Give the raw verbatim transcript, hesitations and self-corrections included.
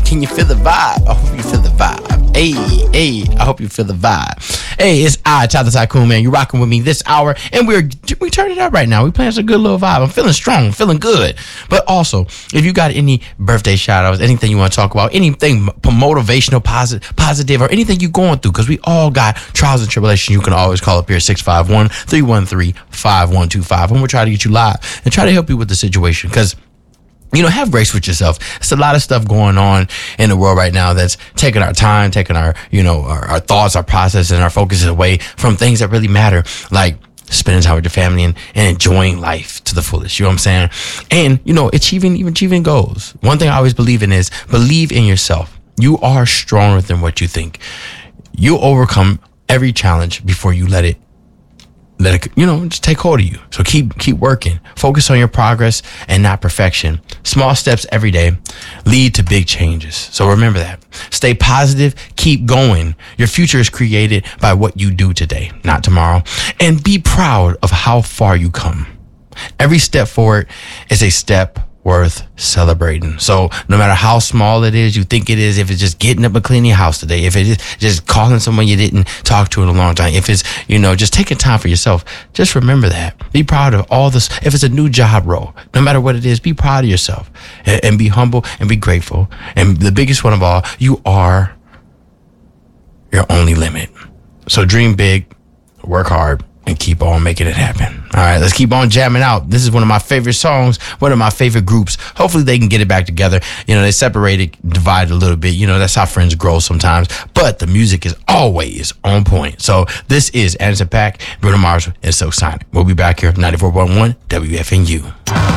Can you feel the vibe? I hope you feel the vibe. Hey, hey, I hope you feel the vibe. Hey, it's I, Tyler Tycoon, man. You're rocking with me this hour, and we're we turned it up right now. We playing some good little vibe. I'm feeling strong, feeling good. But also, if you got any birthday shout outs, anything you want to talk about, anything motivational, positive, positive, or anything you're going through, because we all got trials and tribulations, you can always call up here six five one, three one three, five one two five, and we'll try to get you live and try to help you with the situation. Because you know, have grace with yourself. It's a lot of stuff going on in the world right now that's taking our time, taking our, you know, our, our thoughts, our process, and our focuses away from things that really matter, like spending time with your family and, and enjoying life to the fullest. You know what I'm saying? And, you know, achieving, even achieving goals. One thing I always believe in is believe in yourself. You are stronger than what you think. You'll overcome every challenge before you let it Let it, you know, just take hold of you. So keep keep working. Focus on your progress and not perfection. Small steps every day lead to big changes. So remember that. Stay positive. Keep going. Your future is created by what you do today, not tomorrow. And be proud of how far you come. Every step forward is a step worth celebrating. So no matter how small it is, you think it is, if it's just getting up and cleaning your house today, if it is just calling someone you didn't talk to in a long time, if it's, you know, just taking time for yourself, just remember that. Be proud of all this. If it's a new job role, no matter what it is, be proud of yourself and, and be humble and be grateful. And the biggest one of all, you are your only limit. So dream big, work hard, and keep on making it happen. All right, let's keep on jamming out. This is one of my favorite songs, one of my favorite groups. Hopefully they can get it back together. You know, they separated, divided a little bit. You know, that's how friends grow sometimes. But the music is always on point. So this is Anderson .Paak, Bruno Mars, and Silk Sonic. We'll be back here, ninety-four point one W F N U.